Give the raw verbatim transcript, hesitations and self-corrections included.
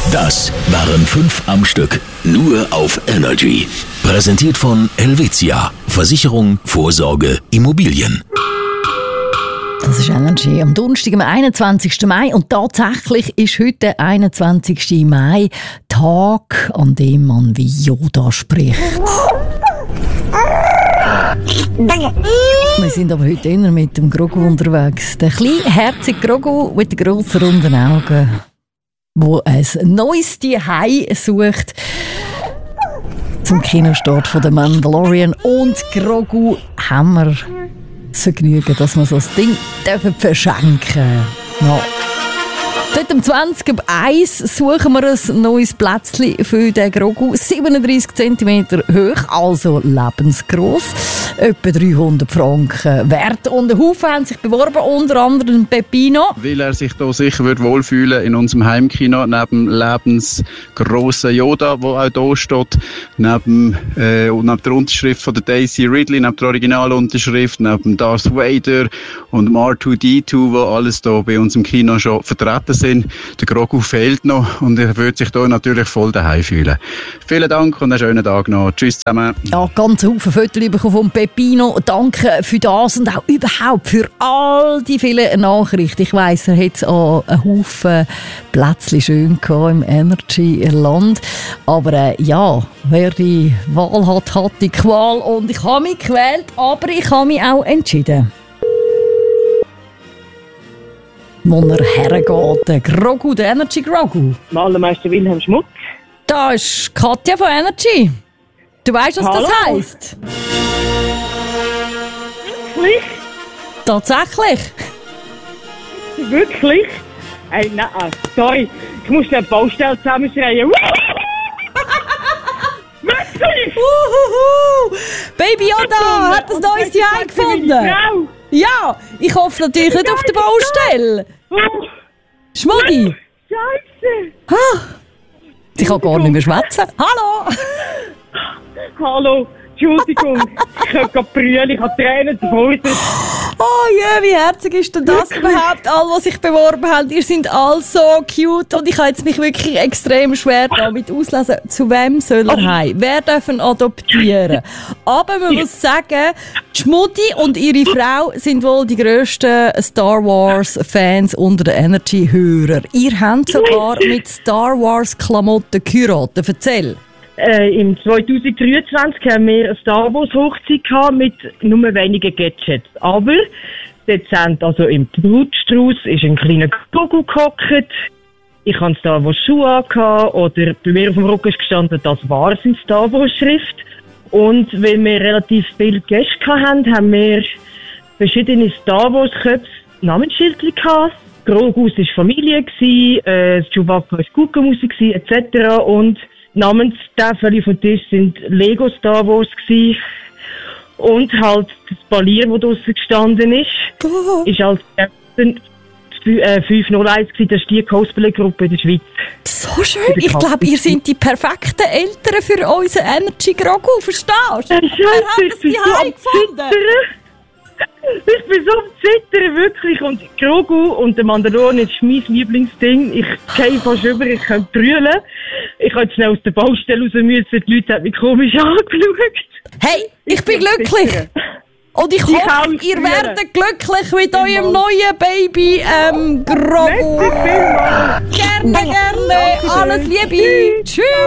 Das waren fünf am Stück, nur auf Energy. Präsentiert von Helvetia. Versicherung, Vorsorge, Immobilien. Das ist Energy am Donnerstag, am einundzwanzigsten Mai. Und tatsächlich ist heute der einundzwanzigsten Mai Tag, an dem man wie Yoda spricht. Wir sind aber heute eher mit dem Grogu unterwegs. Der kleine, herzige Grogu mit den grossen, runden Augen, der ein neues Zuhause sucht zum Kinostart von «The Mandalorian». Und Grogu haben wir das Vergnügen, dass wir so ein Ding dürfen verschenken. Ja. Dort um zwanzig ab eins suchen wir ein neues Plätzchen für den Grogu. siebenunddreissig Zentimeter hoch, also lebensgross. Etwa dreihundert Franken wert. Und ein Haufen haben sich beworben, unter anderem Peppino. Weil er sich hier sicher wird wohlfühlen in unserem Heimkino, neben lebensgrossen Yoda, der auch hier steht, neben, äh, neben der Unterschrift von der Daisy Ridley, neben der Originalunterschrift, neben Darth Vader und dem R zwei D zwei, wo alles hier bei uns im Kino schon vertreten sind. Der Grogu fehlt noch und er wird sich hier natürlich voll daheim fühlen. Vielen Dank und einen schönen Tag noch. Tschüss zusammen. Ja, ganz Haufen Fotos bekommen von Peppino. Danke für das und auch überhaupt für all die vielen Nachrichten. Ich weiss, er hat auch einen Haufen Plätzchen schön gehabt im Energy-Land. Aber äh, ja, wer die Wahl hat, hat die Qual. Und ich habe mich gewählt, aber ich habe mich auch entschieden. Wo er hergeht, der Grogu, der Energy Grogu. Malermeister Wilhelm Schmuck. Da ist Katja von Energy. Du weißt, was Hallo. das heisst? Wirklich? Tatsächlich? Wirklich? Ey, nein, sorry. Ich muss eine Baustelle zusammenschreien. Wirklich? Uhuhu. Baby Yoda hat ein neues Zuhause gefunden. Ja, ich hoffe natürlich nicht auf der Baustelle. Schmuddi. Scheiße. Ah, ich kann gar nicht mehr schwätzen. Hallo. Hallo. Entschuldigung. Ich habe gerade brüllen, ich habe Tränen zu Freude. Oh je, wie herzig ist denn das überhaupt? Alle, die sich beworben haben, ihr seid alle so cute. Und ich habe jetzt mich wirklich extrem schwer damit auslesen, zu wem soll er heim? Wer darf ihn adoptieren? Aber man muss sagen, Schmuddi und ihre Frau sind wohl die grössten Star Wars-Fans unter den Energy-Hörern. Ihr habt sogar mit Star Wars-Klamotten geheiratet. Erzähl. Äh, Im zwanzig dreiundzwanzig haben wir eine Star Wars Hochzeit gehabt mit nur wenigen Gadgets. Aber dezent, also im Brutstrauß ist ein kleiner Grogu gehockt. Ich hatte Star Wars Schuhe angehabt, oder bei mir auf dem Rücken ist gestanden, das war es in Star Wars Schrift. Und weil wir relativ viele Gäste hatten, haben wir verschiedene Star Wars Köpfe Namensschildchen gehabt. Grogu war Familie, äh, Chewbacca war Kuckuckmusik et cetera. Und Namenstafel von Tisch sind Lego Star Wars gsi. Und halt das Palier, das draussen gestanden ist, oh. ist als fünf null eins gsi, das ist die Cosplay-Gruppe in der Schweiz. So schön. Ich glaube, ihr seid die perfekten Eltern für unseren Energy Grogu, verstehst du? Äh, Wer hat das Zuhause gefunden? Ich bin so am Zittern, wirklich. Und Grogu und der Mandalorian ist mein Lieblingsding. Ich gehe fast über, ich könnte brüllen. Ich wollte schnell aus der Baustelle raus müssen. Die Leute haben mich komisch angeschaut. Hey, ich bin glücklich. Und ich, ich hoffe, ihr werdet glücklich mit eurem neuen Baby ähm, Grogu. Merci vielmals. Gerne, gerne. Alles Liebe. Tschüss.